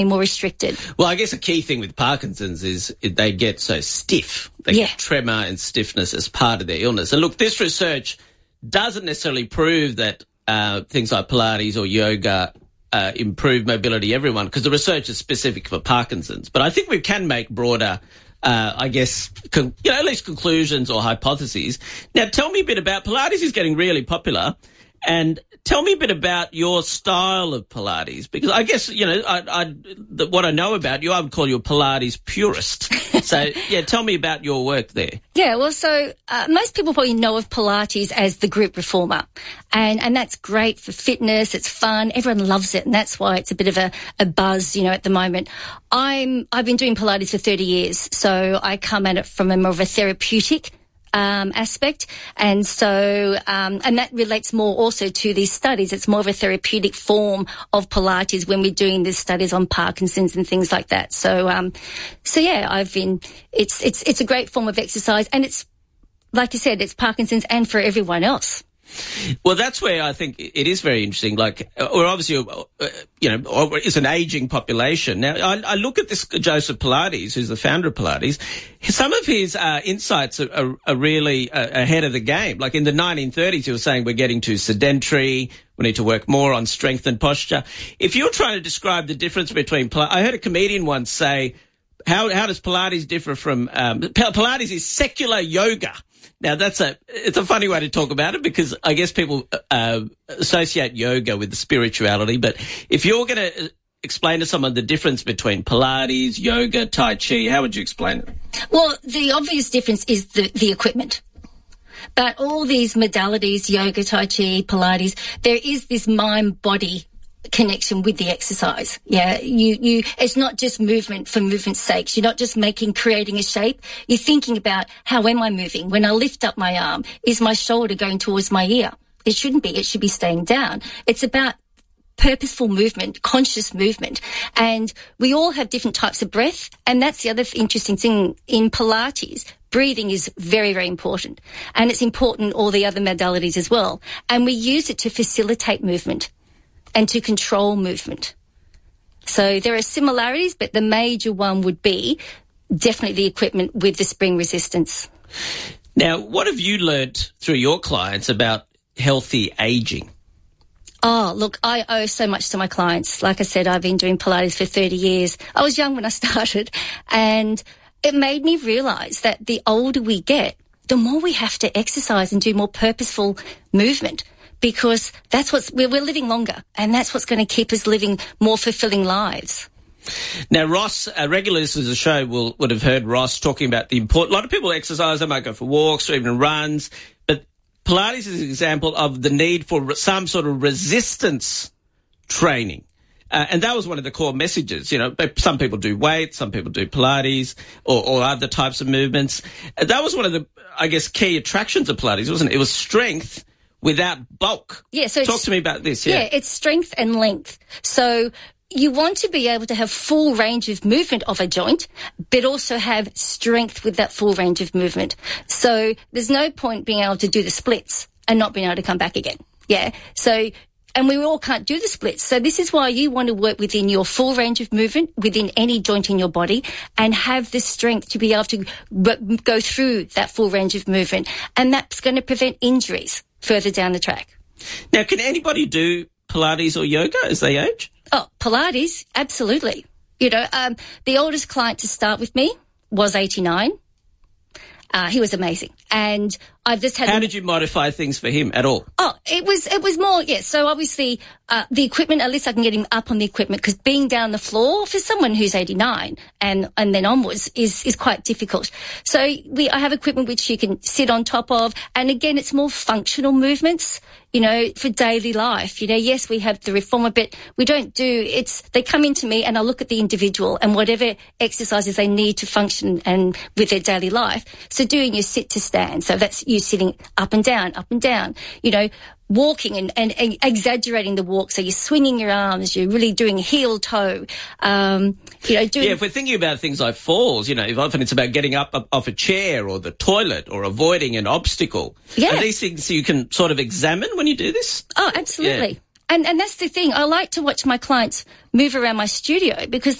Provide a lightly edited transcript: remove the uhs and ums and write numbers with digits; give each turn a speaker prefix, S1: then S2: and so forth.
S1: more restricted.
S2: Well, I guess a key thing with Parkinson's is they get so stiff. They get tremor and stiffness as part of their illness. And look, this research doesn't necessarily prove that things like Pilates or yoga improve mobility everyone, because the research is specific for Parkinson's. But I think we can make broader, I guess, at least conclusions or hypotheses. Now, tell me a bit about Pilates. Is getting really popular, and tell me a bit about your style of Pilates, because I guess, what I know about you, I would call you a Pilates purist. So, tell me about your work there.
S1: Yeah, well, so most people probably know of Pilates as the group reformer, and that's great for fitness. It's fun. Everyone loves it, and that's why it's a bit of a buzz, at the moment. I've been doing Pilates for 30 years, so I come at it from a more of a therapeutic aspect. And so, and that relates more also to these studies. It's more of a therapeutic form of Pilates when we're doing these studies on Parkinson's and things like that. So, it's a great form of exercise, and it's, like you said, it's Parkinson's and for everyone else.
S2: Well, that's where I think it is very interesting. Like, we're obviously, it's an aging population. Now, I look at this Joseph Pilates, who's the founder of Pilates. Some of his insights are really ahead of the game. Like in the 1930s, he was saying we're getting too sedentary. We need to work more on strength and posture. If you're trying to describe the difference between I heard a comedian once say, how does Pilates differ from Pilates is secular yoga. Now, it's a funny way to talk about it, because I guess people associate yoga with the spirituality. But if you're going to explain to someone the difference between Pilates, yoga, Tai Chi, how would you explain it?
S1: Well, the obvious difference is the equipment. But all these modalities, yoga, Tai Chi, Pilates, there is this mind-body connection with the exercise. Yeah, it's not just movement for movement's sake. You're not just creating a shape. You're thinking about, how am I moving? When I lift up my arm, is my shoulder going towards my ear? It shouldn't be. It should be staying down. It's about purposeful movement, conscious movement. And we all have different types of breath. And that's the other interesting thing in Pilates. Breathing is very, very important. And it's important in all the other modalities as well. And we use it to facilitate movement and to control movement. So there are similarities, but the major one would be definitely the equipment with the spring resistance.
S2: Now, what have you learnt through your clients about healthy ageing?
S1: Oh, look, I owe so much to my clients. Like I said, I've been doing Pilates for 30 years. I was young when I started, and it made me realise that the older we get, the more we have to exercise and do more purposeful movement, because that's we're living longer, and that's what's going to keep us living more fulfilling lives.
S2: Now, Ross, regular listeners of the show would have heard Ross talking about the important. A lot of people exercise; they might go for walks or even runs. But Pilates is an example of the need for some sort of resistance training, and that was one of the core messages. Some people do weights, some people do Pilates or other types of movements. That was one of the, I guess, key attractions of Pilates, wasn't it? It was strength without bulk.
S1: Yeah, so
S2: talk to me about this.
S1: Yeah, it's strength and length. So you want to be able to have full range of movement of a joint, but also have strength with that full range of movement. So there's no point being able to do the splits and not being able to come back again. Yeah. So, and we all can't do the splits. So this is why you want to work within your full range of movement, within any joint in your body, and have the strength to be able to go through that full range of movement. And that's going to prevent injuries further down the track.
S2: Now, can anybody do Pilates or yoga as they age?
S1: Oh, Pilates, absolutely. The oldest client to start with me was 89. He was amazing. And I've just had...
S2: How did you modify things for him at all?
S1: Oh, it was more, yes. So obviously, the equipment, at least I can get him up on the equipment, because being down the floor for someone who's 89 and then onwards is quite difficult. So I have equipment which you can sit on top of. And again, it's more functional movements, for daily life. Yes, we have the reformer, but we don't they come into me and I look at the individual and whatever exercises they need to function and with their daily life. So doing your sit to stand. So that's you sitting up and down, walking and exaggerating the walk. So you're swinging your arms, you're really doing heel toe,
S2: if we're thinking about things like falls, often it's about getting up off a chair or the toilet or avoiding an obstacle.
S1: Yeah.
S2: Are these things you can sort of examine when you do this?
S1: Oh, absolutely. Yeah. And that's the thing. I like to watch my clients move around my studio because